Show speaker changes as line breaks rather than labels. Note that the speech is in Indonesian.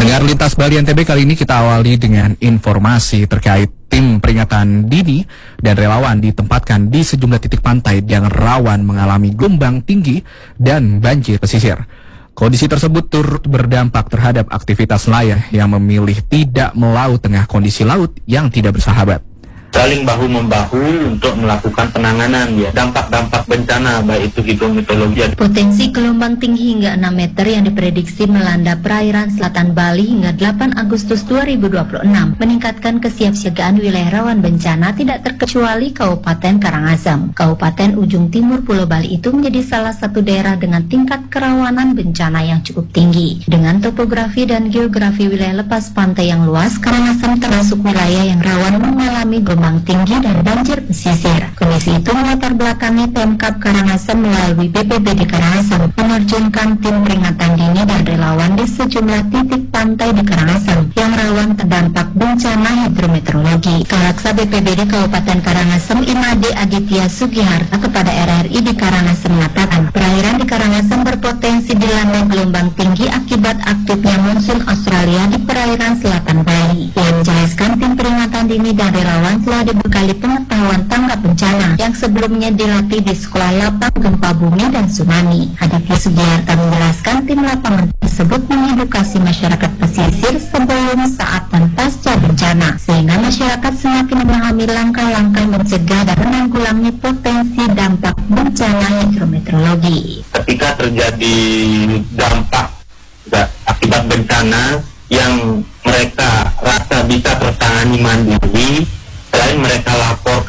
Pendengar Lintas Bali NTB, kali ini kita awali dengan informasi terkait tim peringatan dini dan relawan ditempatkan di sejumlah titik pantai yang rawan mengalami gelombang tinggi dan banjir pesisir. Kondisi tersebut turut berdampak terhadap aktivitas nelayan yang memilih tidak melaut tengah kondisi laut yang tidak bersahabat.
Saling bahu-membahu untuk melakukan penanganan dampak-dampak bencana, baik itu hidrometeorologi.
Potensi gelombang tinggi hingga 6 meter yang diprediksi melanda perairan selatan Bali hingga 8 Agustus 2026 meningkatkan kesiapsiagaan wilayah rawan bencana tidak terkecuali Kabupaten Karangasem. Kabupaten ujung timur Pulau Bali itu menjadi salah satu daerah dengan tingkat kerawanan bencana yang cukup tinggi. Dengan topografi dan geografi wilayah lepas pantai yang luas, Karangasem termasuk wilayah yang rawan mengalami gelombang tinggi dan banjir pesisir. Kondisi itu melatar belakangi Pemkab Karangasem melalui BPBD Karangasem menerjunkan tim peringatan dini dan relawan di sejumlah titik pantai di Karangasem yang rawan terdampak bencana hidrometeorologi. Kalaksa BPBD Kabupaten Karangasem Imade Aditya Sugiharta kepada RRI di Karangasem mengatakan, perairan di Karangasem berpotensi dilanda gelombang tinggi akibat aktifnya monsun Australia di perairan selatan Bali. Ia menjelaskan tim peringatan dini dan relawan telah dibekali pengetahuan tanggap bencana yang sebelumnya dilatih di Sekolah Lapang Gempa Bumi dan Tsunami. Aditya Sugiharta menjelaskan tim lapangan tersebut mengedukasi masyarakat pesisir sebelum, saat, dan pasca bencana, sehingga masyarakat semakin memahami langkah-langkah mencegah dan menanggulangi potensi dampak bencana hidrometeorologi.
Ketika terjadi dampak akibat bencana yang mereka rasa bisa tertangani mandiri, selain mereka lapor